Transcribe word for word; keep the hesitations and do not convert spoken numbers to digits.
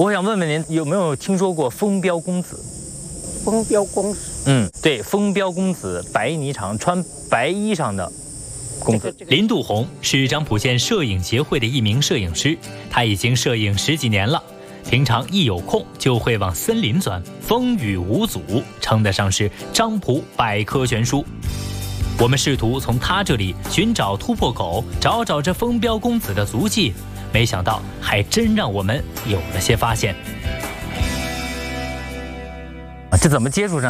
我想问问您，有没有听说过风彪公子？ 风彪公子， 嗯，对，风彪公子，白霓裳，穿白衣裳的公子。 林度红是漳浦县摄影协会的一名摄影师，他已经摄影十几年了。平常一有空就会往森林钻，风雨无阻，称得上是漳浦百科全书。我们试图从他这里寻找突破口，找找这风彪公子的足迹，没想到还真让我们有了些发现。 这怎么接触上？